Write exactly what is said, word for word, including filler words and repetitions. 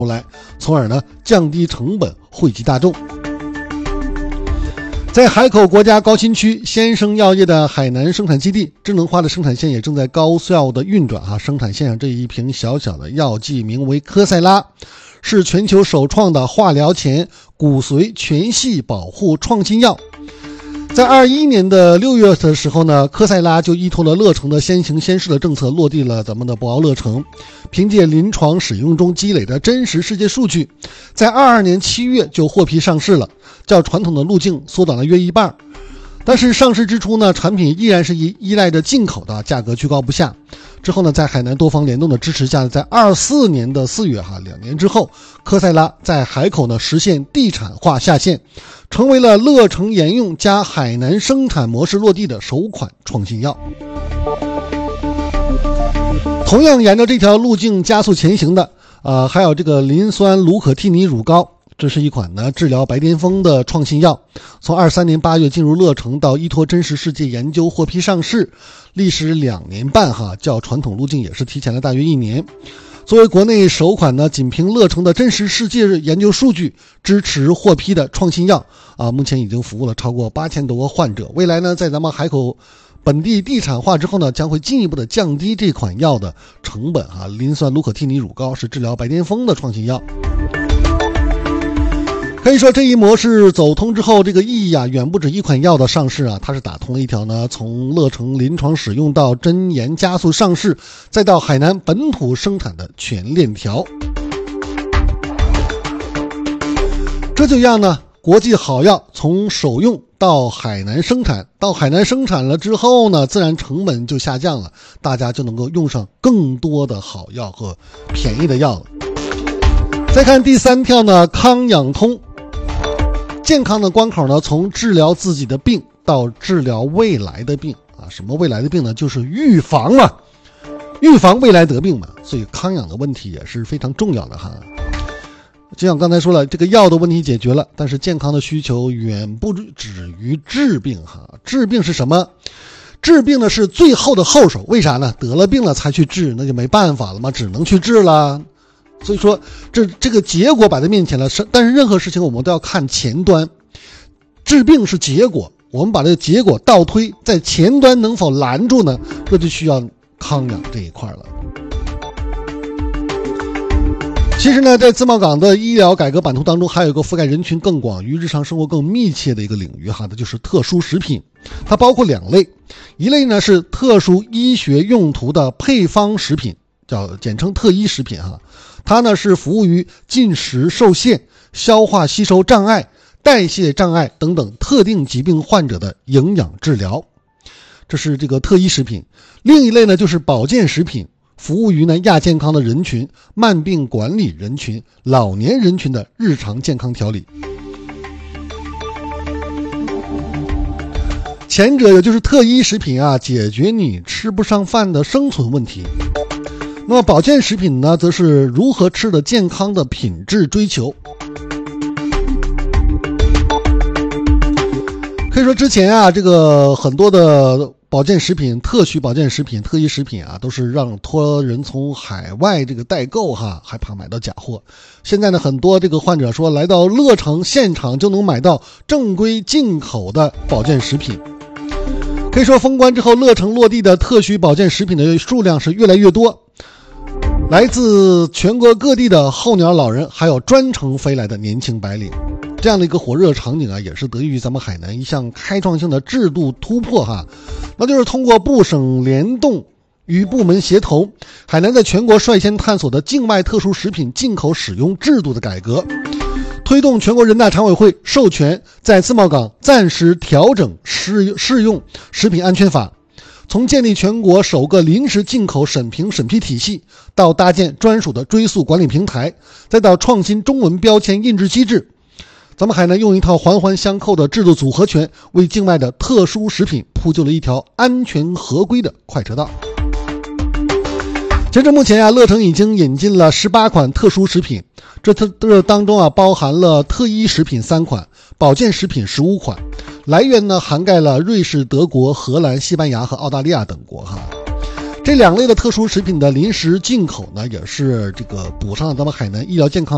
来，从而呢降低成本，惠及大众。在海口国家高新区先生药业的海南生产基地，智能化的生产线也正在高效的运转哈。生产线上这一瓶小小的药剂名为科赛拉，是全球首创的化疗前骨髓全系保护创新药。在二一年的六月的时候呢，科赛拉就依托了乐城的先行先试的政策，落地了咱们的博鳌乐城。凭借临床使用中积累的真实世界数据，在二二年七月就获批上市了，较传统的路径缩短了约一半。但是上市之初呢，产品依然是依依赖着进口的，价格居高不下。之后呢，在海南多方联动的支持下，在二四年的四月哈，两年之后，科赛拉在海口呢实现地产化下线，成为了乐城沿用加海南生产模式落地的首款创新药。同样沿着这条路径加速前行的，呃，还有这个磷酸卢可替尼乳膏。这是一款呢治疗白癜风的创新药，从二三年八月进入乐城到依托真实世界研究获批上市，历时两年半哈，较传统路径也是提前了大约一年。作为国内首款呢仅凭乐城的真实世界研究数据支持获批的创新药啊，目前已经服务了超过八千多个患者。未来呢，在咱们海口本地地产化之后呢，将会进一步的降低这款药的成本啊。磷酸卢可替尼乳膏是治疗白癜风的创新药。可以说这一模式走通之后，这个意义啊远不止一款药的上市啊，它是打通了一条呢从乐城临床使用到真研加速上市，再到海南本土生产的全链条。这就让呢国际好药从首用到海南生产，到海南生产了之后呢，自然成本就下降了，大家就能够用上更多的好药和便宜的药了。再看第三条呢，康养通。健康的关口呢，从治疗自己的病到治疗未来的病啊，什么未来的病呢？就是预防嘛，预防未来得病嘛，所以康养的问题也是非常重要的哈。就像刚才说了，这个药的问题解决了，但是健康的需求远不止于治病哈。治病是什么？治病呢是最后的后手，为啥呢？得了病了才去治，那就没办法了嘛，只能去治了。所以说这这个结果摆在面前了，是但是任何事情我们都要看前端，治病是结果，我们把这个结果倒推，在前端能否拦住呢？这就需要康养这一块了。其实呢，在自贸港的医疗改革版图当中，还有一个覆盖人群更广、与日常生活更密切的一个领域哈，那就是特殊食品。它包括两类，一类呢是特殊医学用途的配方食品，叫简称特医食品哈。它呢是服务于进食受限、消化吸收障碍、代谢障碍等等特定疾病患者的营养治疗，这是这个特医食品。另一类呢就是保健食品，服务于呢亚健康的人群、慢病管理人群、老年人群的日常健康调理。前者也就是特医食品啊，解决你吃不上饭的生存问题。那么保健食品呢，则是如何吃的健康的品质追求。可以说之前啊，这个很多的保健食品、特许保健食品、特医食品啊，都是让托人从海外这个代购哈，害怕买到假货。现在呢，很多这个患者说来到乐城现场就能买到正规进口的保健食品。可以说封关之后，乐城落地的特许保健食品的数量是越来越多。来自全国各地的候鸟老人，还有专程飞来的年轻白领，这样的一个火热场景啊，也是得益于咱们海南一项开创性的制度突破哈，那就是通过部省联动与部门协同，海南在全国率先探索的境外特殊食品进口使用制度的改革，推动全国人大常委会授权在自贸港暂时调整适适用食品安全法。从建立全国首个临时进口审评审批体系，到搭建专属的追溯管理平台，再到创新中文标签印制机制，咱们海南用一套环环相扣的制度组合拳，为境外的特殊食品铺就了一条安全合规的快车道。截至目前啊，乐城已经引进了十八款特殊食品，这这当中啊包含了特医食品三款，保健食品十五款，来源呢涵盖了瑞士、德国、荷兰、西班牙和澳大利亚等国哈。这两类的特殊食品的临时进口呢，也是这个补上了咱们海南医疗健康